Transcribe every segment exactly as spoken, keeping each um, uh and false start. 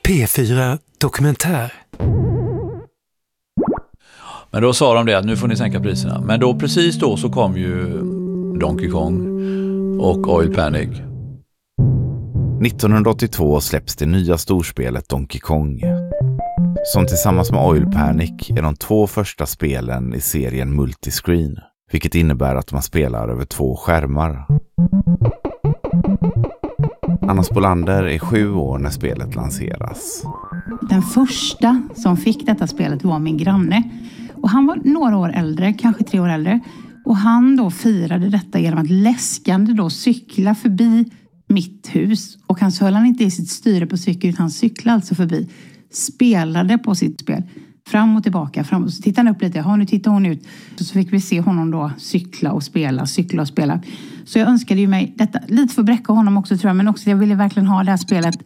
P fyra Dokumentär. Men då sa de det att nu får ni sänka priserna. Men då precis då så kom ju Donkey Kong och Oil Panic. nittonhundraåttiotvå släpps det nya storspelet Donkey Kong, som tillsammans med Oil Panic är de två första spelen i serien multiscreen, vilket innebär att man spelar över två skärmar. Anna Spolander är sju år när spelet lanseras. Den första som fick detta spelet var min granne. Och han var några år äldre, kanske tre år äldre. Och han då firade detta genom att läskande då cykla förbi mitt hus. Och han så höll han inte i sitt styre på cykeln, utan han cyklade alltså förbi. Spelade på sitt spel. Fram och tillbaka. Fram och så tittade han upp lite. Ja, nu tittar hon ut. Så fick vi se honom då cykla och spela. Cykla och spela. Så jag önskade ju mig detta. Lite för att bräcka honom också tror jag. Men också jag ville verkligen ha det här spelet.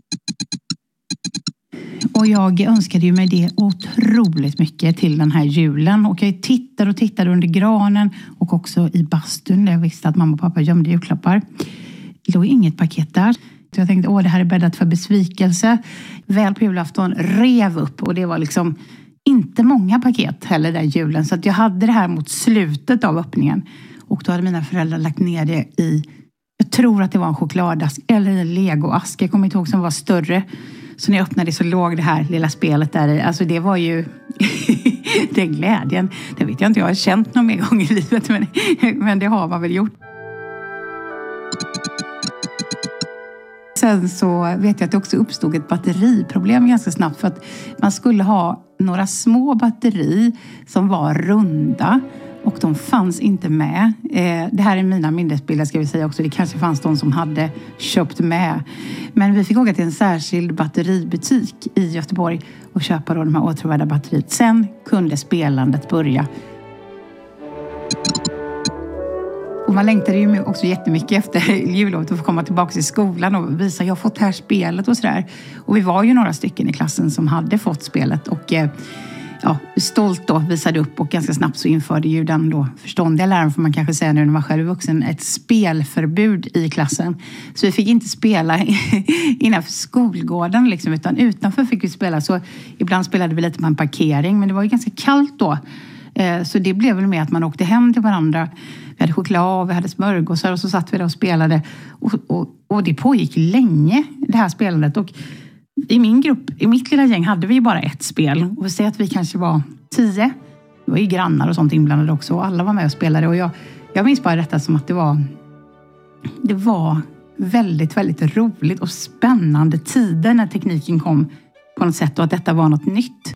Och jag önskade ju mig det otroligt mycket till den här julen. Och jag tittade och tittade under granen. Och också i bastun där jag visste att mamma och pappa gömde julklappar. Det låg inget paket där. Så jag tänkte, åh det här är bäddat för besvikelse. Väl på julafton rev upp. Och det var liksom inte många paket heller där julen. Så att jag hade det här mot slutet av öppningen. Och då hade mina föräldrar lagt ner det i, jag tror att det var en chokladask eller en legoask. Jag kommer inte ihåg som var större. Så när jag öppnade så låg det här lilla spelet där i. Alltså det var ju den glädjen. Det vet jag inte, jag har känt någon mer gång i livet. Men, men det har man väl gjort. Sen så vet jag att det också uppstod ett batteriproblem ganska snabbt. För att man skulle ha några små batteri som var runda. Och de fanns inte med. Eh, det här är mina minnesbilder ska vi säga också. Det kanske fanns de som hade köpt med. Men vi fick åka till en särskild batteributik i Göteborg. Och köpa då de här återvärda batteriet. Sen kunde spelandet börja. Och man längtade ju också jättemycket efter jullovet att få komma tillbaka till skolan och visa jag har fått det här spelet och sådär. Och vi var ju några stycken i klassen som hade fått spelet och ja, stolt då visade upp och ganska snabbt så införde ju den då förståndiga läraren får man kanske säga nu när man var själv vuxen ett spelförbud i klassen. Så vi fick inte spela innanför skolgården liksom utan utanför fick vi spela. Så ibland spelade vi lite på en parkering men det var ju ganska kallt då. Så det blev väl med att man åkte hem till varandra. Vi hade choklad, vi hade smörgåsar och så satt vi där och spelade. Och, och, och det pågick länge, det här spelandet. Och i min grupp, i mitt lilla gäng hade vi ju bara ett spel. Och vi säger att vi kanske var tio. Det var ju grannar och sånt inblandade också. Och alla var med och spelade. Och jag, jag minns bara detta som att det var, det var väldigt, väldigt roligt och spännande tider när tekniken kom på något sätt. Och att detta var något nytt.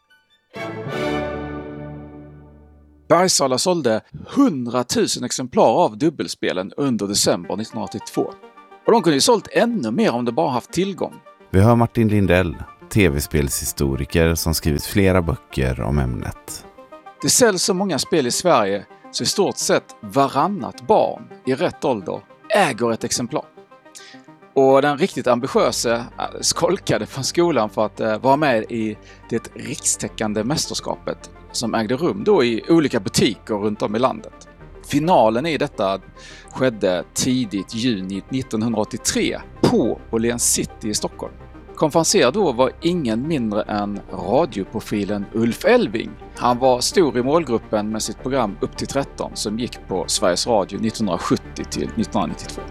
Bergsala sålde hundratusen exemplar av dubbelspelen under december nittonhundraåttiotvå. Och de kunde ju sålt ännu mer om de bara haft tillgång. Vi hör Martin Lindell, tv-spelshistoriker som skrivit flera böcker om ämnet. Det säljs så många spel i Sverige så i stort sett varannat barn i rätt ålder äger ett exemplar. Och den riktigt ambitiösa skolkade från skolan för att vara med i det rikstäckande mästerskapet som ägde rum då i olika butiker runt om i landet. Finalen i detta skedde tidigt juni nittonhundraåttiotre på Åhléns City i Stockholm. Konferenser då var ingen mindre än radioprofilen Ulf Elving. Han var stor i målgruppen med sitt program Upp till tretton som gick på Sveriges Radio nittonhundrasjuttio till nittonhundranittiotvå.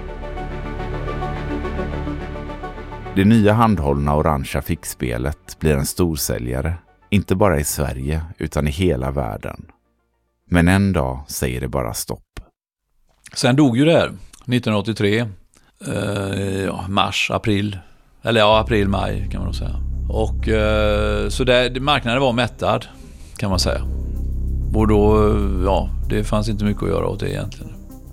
Det nya handhållna orangea fickspelet blir en storsäljare, inte bara i Sverige utan i hela världen. Men en dag säger det bara stopp. Sen dog ju det här nittonhundraåttiotre, eh, ja, mars, april, eller ja, april, maj kan man nog säga. Och eh, så det, marknaden var mättad kan man säga. Och då, ja, det fanns inte mycket att göra åt det egentligen.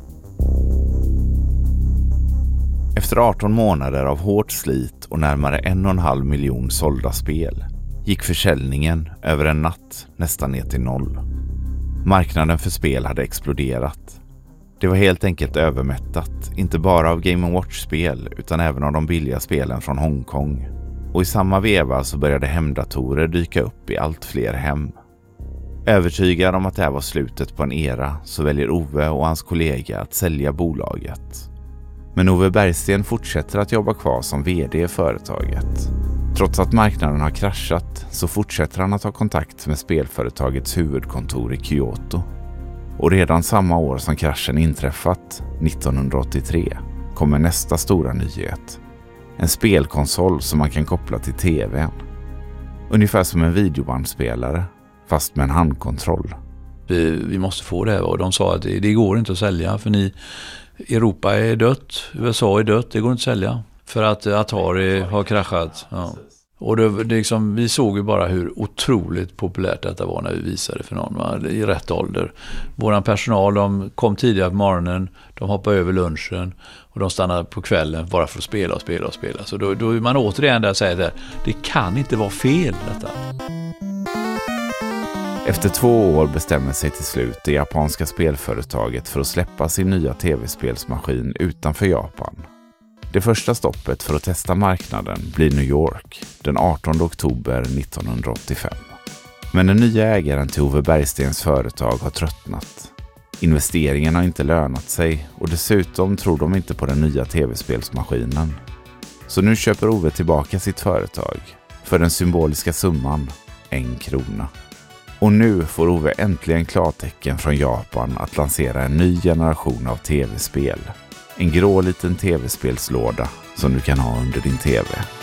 Efter arton månader av hårt slit och närmare en och en halv miljon sålda spel gick försäljningen över en natt nästan ner till noll. Marknaden för spel hade exploderat. Det var helt enkelt övermättat, inte bara av Game and Watch-spel utan även av de billiga spelen från Hongkong. Och i samma veva så började hemdatorer dyka upp i allt fler hem. Övertygad om att det här var slutet på en era så väljer Ove och hans kollega att sälja bolaget. Men Ove Bergsten fortsätter att jobba kvar som vd i företaget. Trots att marknaden har kraschat så fortsätter han att ha kontakt med spelföretagets huvudkontor i Kyoto. Och redan samma år som kraschen inträffat, nittonhundraåttiotre, kommer nästa stora nyhet. En spelkonsol som man kan koppla till tvn. Ungefär som en videobandspelare, fast med en handkontroll. Vi, vi måste få det här, och de sa att det, det går inte att sälja för ni, Europa är dött, U S A är dött, det går inte att sälja. För att Atari har kraschat. Ja. Och det, det liksom, vi såg ju bara hur otroligt populärt detta var när vi visade för någon, va? I rätt ålder. Våran personal, de kom tidigare på morgonen, de hoppade över lunchen och de stannade på kvällen bara för att spela och spela och spela. Så då, då är man återigen där och säger att det kan inte vara fel detta. Efter två år bestämmer sig till slut det japanska spelföretaget för att släppa sin nya tv-spelsmaskin utanför Japan. Det första stoppet för att testa marknaden blir New York den artonde oktober nittonhundraåttiofem. Men den nya ägaren till Ove Bergstens företag har tröttnat. Investeringen har inte lönat sig och dessutom tror de inte på den nya tv-spelsmaskinen. Så nu köper Ove tillbaka sitt företag för den symboliska summan en krona. Och nu får Ove äntligen klartecken från Japan att lansera en ny generation av tv-spel. En grå liten tv-spelslåda som du kan ha under din tv.